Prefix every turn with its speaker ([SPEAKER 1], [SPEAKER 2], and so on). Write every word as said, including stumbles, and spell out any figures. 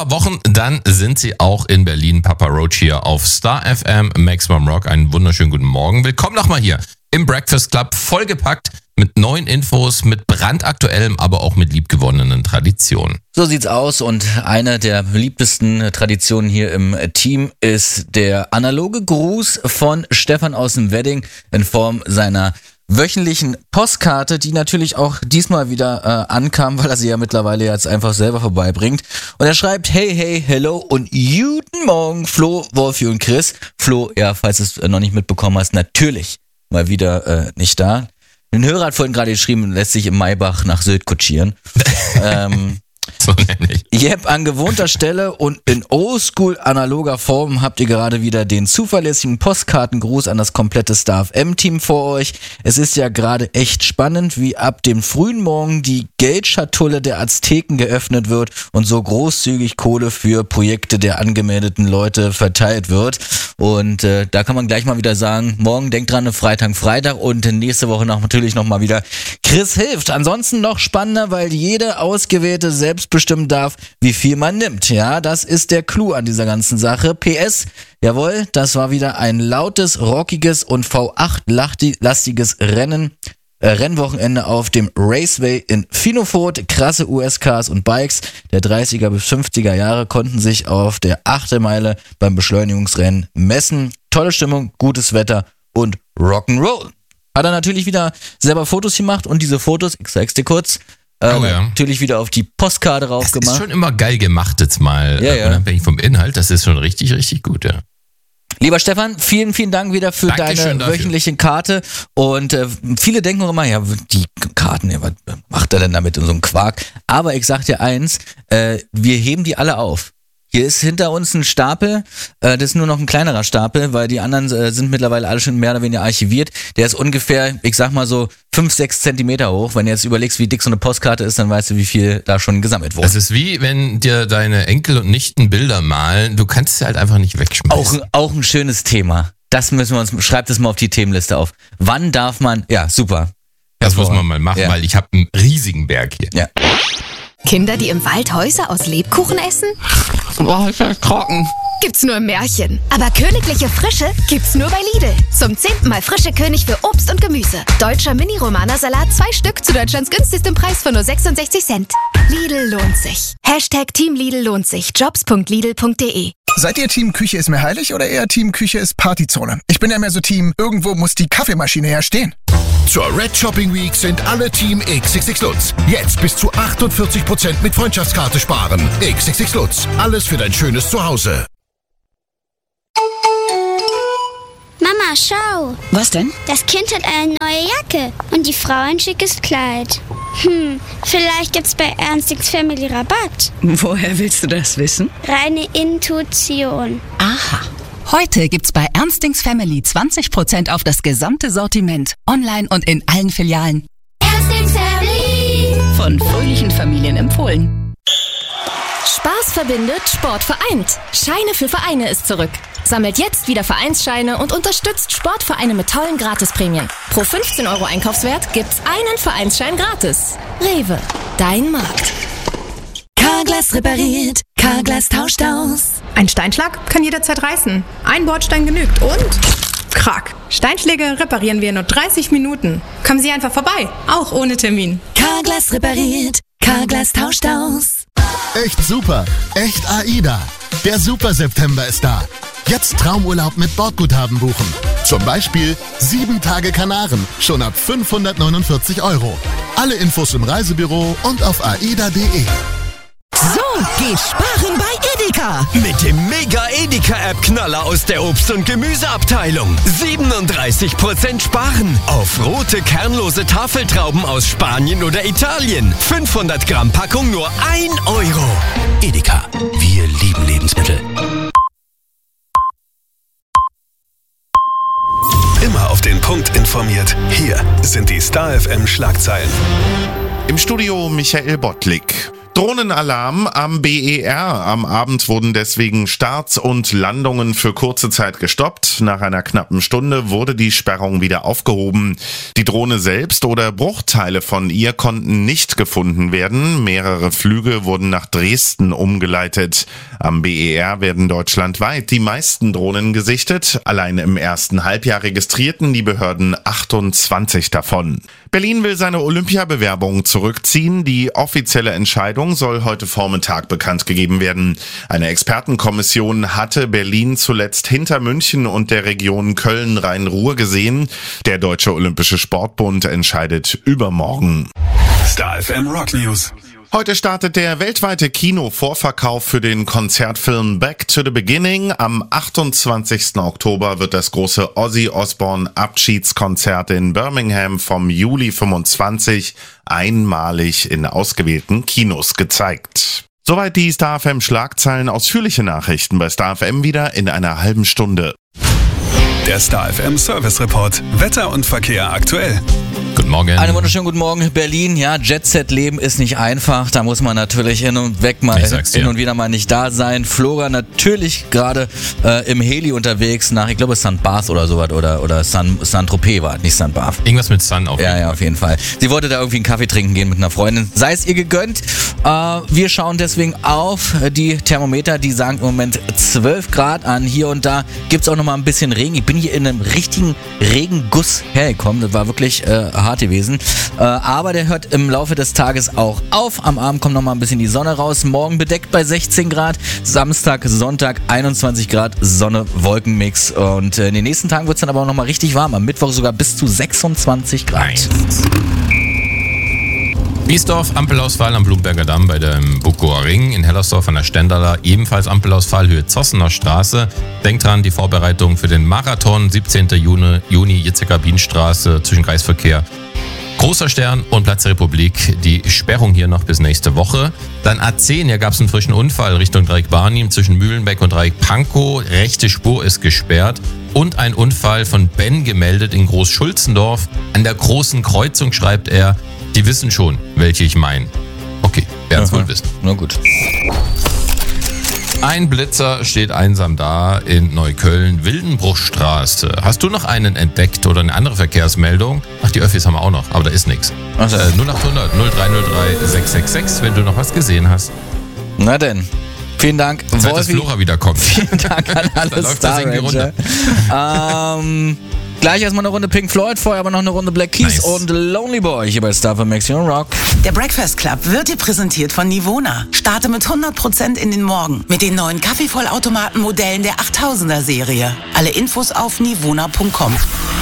[SPEAKER 1] paar Wochen, dann sind sie auch in Berlin. Papa Roach hier auf Star F M, Maximum Rock. Einen wunderschönen guten Morgen. Willkommen nochmal hier im Breakfast Club, vollgepackt mit neuen Infos, mit brandaktuellem, aber auch mit liebgewonnenen Traditionen.
[SPEAKER 2] So sieht's aus und eine der beliebtesten Traditionen hier im Team ist der analoge Gruß von Stefan aus dem Wedding in Form seiner wöchentlichen Postkarte, die natürlich auch diesmal wieder äh, ankam, weil er sie ja mittlerweile jetzt einfach selber vorbeibringt. Und er schreibt, hey, hey, hello und guten Morgen, Flo, Wolfi und Chris. Flo, ja, falls du es äh, noch nicht mitbekommen hast, natürlich mal wieder äh, nicht da. Ein Hörer hat vorhin gerade geschrieben, lässt sich im Maybach nach Sylt kutschieren. ähm,
[SPEAKER 1] So nämlich.
[SPEAKER 2] Yep, an gewohnter Stelle und in oldschool analoger Form habt ihr gerade wieder den zuverlässigen Postkartengruß an das komplette Star F M-Team vor euch. Es ist ja gerade echt spannend, wie ab dem frühen Morgen die Geldschatulle der Azteken geöffnet wird und so großzügig Kohle für Projekte der angemeldeten Leute verteilt wird. Und äh, da kann man gleich mal wieder sagen, morgen denkt dran, Freitag, Freitag und nächste Woche noch, natürlich nochmal wieder Chris hilft. Ansonsten noch spannender, weil jede ausgewählte selbst bestimmen darf, wie viel man nimmt. Ja, das ist der Clou an dieser ganzen Sache. P S, jawohl, das war wieder ein lautes, rockiges und V acht lastiges Rennen. Äh, Rennwochenende auf dem Raceway in Finofurt. Krasse U S Ks und Bikes der dreißiger bis fünfziger Jahre konnten sich auf der Achtelmeile beim Beschleunigungsrennen messen. Tolle Stimmung, gutes Wetter und Rock'n'Roll. Hat er natürlich wieder selber Fotos gemacht und diese Fotos, ich sag's dir kurz, Äh,
[SPEAKER 1] oh ja.
[SPEAKER 2] natürlich wieder auf die Postkarte rauf
[SPEAKER 1] Das
[SPEAKER 2] gemacht.
[SPEAKER 1] ist schon immer geil gemacht jetzt mal,
[SPEAKER 2] Ja,
[SPEAKER 1] äh,
[SPEAKER 2] ja.
[SPEAKER 1] unabhängig vom Inhalt. Das ist schon richtig, richtig gut, ja.
[SPEAKER 2] Lieber Stefan, vielen, vielen Dank wieder für
[SPEAKER 1] Dankeschön
[SPEAKER 2] deine
[SPEAKER 1] dafür.
[SPEAKER 2] wöchentliche Karte. Und äh, viele denken auch immer, ja, die Karten, ja, was macht er denn damit in so einem Quark? Aber ich sag dir eins, äh, wir heben die alle auf. Hier ist hinter uns ein Stapel, äh, das ist nur noch ein kleinerer Stapel, weil die anderen äh, sind mittlerweile alle schon mehr oder weniger archiviert. Der ist ungefähr, ich sag mal so, fünf, sechs Zentimeter hoch. Wenn du jetzt überlegst, wie dick so eine Postkarte ist, dann weißt du, wie viel da schon gesammelt wurde.
[SPEAKER 1] Das ist wie, wenn dir deine Enkel und Nichten Bilder malen, du kannst sie halt einfach nicht wegschmeißen.
[SPEAKER 2] Auch, auch ein schönes Thema. Das müssen wir uns, schreibt es mal auf die Themenliste auf. Wann darf man, ja, super.
[SPEAKER 1] Das muss man mal machen,
[SPEAKER 2] Ja.
[SPEAKER 1] weil ich habe einen riesigen Berg hier.
[SPEAKER 2] Ja.
[SPEAKER 3] Kinder, die im Wald Häuser aus Lebkuchen essen?
[SPEAKER 4] Boah, ist das trocken.
[SPEAKER 3] Gibt's nur im Märchen. Aber königliche Frische gibt's nur bei Lidl. Zum zehnten Mal frische König für Obst und Gemüse. Deutscher Mini-Romana-Salat, zwei Stück zu Deutschlands günstigstem Preis von nur sechsundsechzig Cent. Lidl lohnt sich. Hashtag Team Lidl lohnt sich. Jobs punkt lidl punkt de.
[SPEAKER 5] Seid ihr Team Küche ist mir heilig oder eher Team Küche ist Partyzone? Ich bin ja mehr so Team, irgendwo muss die Kaffeemaschine ja stehen.
[SPEAKER 6] Zur Red Shopping Week sind alle Team X X X Lutz. Jetzt bis zu achtundvierzig Prozent mit Freundschaftskarte sparen. X X X Lutz. Alles für dein schönes Zuhause.
[SPEAKER 7] Mama, schau.
[SPEAKER 4] Was denn?
[SPEAKER 7] Das Kind hat eine neue Jacke und die Frau ein schickes Kleid. Hm, vielleicht gibt's bei Ernstings Family Rabatt.
[SPEAKER 4] Woher willst du das wissen?
[SPEAKER 7] Reine Intuition.
[SPEAKER 4] Aha.
[SPEAKER 8] Heute gibt's bei Ernstings Family zwanzig Prozent auf das gesamte Sortiment. Online und in allen Filialen.
[SPEAKER 7] Ernstings Family.
[SPEAKER 8] Von fröhlichen Familien empfohlen.
[SPEAKER 3] Spaß verbindet, Sport vereint. Scheine für Vereine ist zurück. Sammelt jetzt wieder Vereinsscheine und unterstützt Sportvereine mit tollen Gratisprämien. Pro fünfzehn Euro Einkaufswert gibt's einen Vereinsschein gratis. Rewe, dein Markt.
[SPEAKER 8] Carglass repariert, Carglass tauscht aus.
[SPEAKER 9] Ein Steinschlag kann jederzeit reißen. Ein Bordstein genügt und krack. Steinschläge reparieren wir in nur dreißig Minuten. Kommen Sie einfach vorbei, auch ohne Termin.
[SPEAKER 8] Carglass repariert, Carglass tauscht aus.
[SPEAKER 6] Echt super. Echt AIDA. Der Super September ist da. Jetzt Traumurlaub mit Bordguthaben buchen. Zum Beispiel sieben Tage Kanaren, schon ab fünfhundertneunundvierzig Euro. Alle Infos im Reisebüro und auf aida punkt de.
[SPEAKER 8] So geht sparen bei Edeka.
[SPEAKER 10] Mit dem Mega-Edeka-App-Knaller aus der Obst- und Gemüseabteilung. siebenunddreißig Prozent sparen auf rote, kernlose Tafeltrauben aus Spanien oder Italien. fünfhundert Gramm Packung nur ein Euro.
[SPEAKER 6] Edeka. Wir lieben Lebensmittel.
[SPEAKER 11] Immer auf den Punkt informiert. Hier sind die Star F M Schlagzeilen.
[SPEAKER 12] Im Studio Michael Bottlik. Drohnenalarm am B E R. Am Abend wurden deswegen Starts und Landungen für kurze Zeit gestoppt. Nach einer knappen Stunde wurde die Sperrung wieder aufgehoben. Die Drohne selbst oder Bruchteile von ihr konnten nicht gefunden werden. Mehrere Flüge wurden nach Dresden umgeleitet. Am B E R werden deutschlandweit die meisten Drohnen gesichtet. Allein im ersten Halbjahr registrierten die Behörden achtundzwanzig davon. Berlin will seine Olympiabewerbung zurückziehen. Die offizielle Entscheidung soll heute Vormittag bekannt gegeben werden. Eine Expertenkommission hatte Berlin zuletzt hinter München und der Region Köln-Rhein-Ruhr gesehen. Der Deutsche Olympische Sportbund entscheidet übermorgen.
[SPEAKER 11] Star F M Rock News.
[SPEAKER 12] Heute startet der weltweite Kino-Vorverkauf für den Konzertfilm Back to the Beginning. Am achtundzwanzigsten Oktober wird das große Ozzy Osbourne Abschiedskonzert in Birmingham vom Juli fünfundzwanzig einmalig in ausgewählten Kinos gezeigt. Soweit die Star F M Schlagzeilen. Ausführliche Nachrichten bei Star F M wieder in einer halben Stunde.
[SPEAKER 11] Der Star F M Service Report. Wetter und Verkehr aktuell.
[SPEAKER 1] Guten Morgen.
[SPEAKER 2] Einen wunderschönen guten Morgen, Berlin. Ja, Jet-Set-Leben ist nicht einfach. Da muss man natürlich hin und weg mal, hin und wieder mal nicht da sein. Flora natürlich gerade äh, im Heli unterwegs nach, ich glaube, Sankt Barth oder sowas oder, oder Saint-Tropez war, nicht Sankt Barth.
[SPEAKER 1] Irgendwas mit Sun auf jeden
[SPEAKER 2] Ja,
[SPEAKER 1] Fall.
[SPEAKER 2] ja, auf jeden Fall. Sie wollte da irgendwie einen Kaffee trinken gehen mit einer Freundin. Sei es ihr gegönnt. Äh, wir schauen deswegen auf die Thermometer, die sagen im Moment zwölf Grad an. Hier und da gibt es auch noch mal ein bisschen Regen. Ich bin hier in einem richtigen Regenguss hergekommen. Das war wirklich äh, hart gewesen. Äh, aber der hört im Laufe des Tages auch auf. Am Abend kommt noch mal ein bisschen die Sonne raus. Morgen bedeckt bei sechzehn Grad. Samstag, Sonntag einundzwanzig Grad Sonne-Wolkenmix. Und äh, in den nächsten Tagen wird es dann aber auch noch mal richtig warm. Am Mittwoch sogar bis zu sechsundzwanzig Grad.
[SPEAKER 1] Nice. Biesdorf, Ampelausfall am Blumberger Damm bei dem Bukower Ring. In Hellersdorf an der Stendala ebenfalls Ampelausfall, Höhe Zossener Straße. Denkt dran, die Vorbereitung für den Marathon, siebzehnten Juni, Juni Jitzecker Bienenstraße, zwischen Kreisverkehr, Großer Stern und Platz der Republik. Die Sperrung hier noch bis nächste Woche. Dann A zehn, hier gab es einen frischen Unfall Richtung Dreieck Barnim zwischen Mühlenbeck und Dreieck Pankow. Rechte Spur ist gesperrt. Und ein Unfall von Ben gemeldet in Großschulzendorf. An der großen Kreuzung schreibt er, die wissen schon, welche ich meine. Okay, werden es wohl wissen.
[SPEAKER 2] Na gut.
[SPEAKER 1] Ein Blitzer steht einsam da in Neukölln, Wildenbruchstraße. Hast du noch einen entdeckt oder eine andere Verkehrsmeldung? Ach, die Öffis haben wir auch noch, aber da ist nichts.
[SPEAKER 2] Also.
[SPEAKER 1] Äh, null achthundert null drei null drei sechs sechs sechs, wenn du noch was gesehen hast.
[SPEAKER 2] Na denn. Vielen Dank,
[SPEAKER 1] Seit das Flora wiederkommt.
[SPEAKER 2] Vielen Dank an alle
[SPEAKER 1] Da läuft
[SPEAKER 2] Star
[SPEAKER 1] das irgendwie runter.
[SPEAKER 2] ähm, gleich erstmal eine Runde Pink Floyd, vorher aber noch eine Runde Black Keys
[SPEAKER 1] Nice.
[SPEAKER 2] und Lonely Boy hier bei Star F M Maximum Rock.
[SPEAKER 13] Der Breakfast Club wird dir präsentiert von Nivona. Starte mit hundert Prozent in den Morgen mit den neuen Kaffeevollautomaten-Modellen der achttausender Serie. Alle Infos auf nivona punkt com.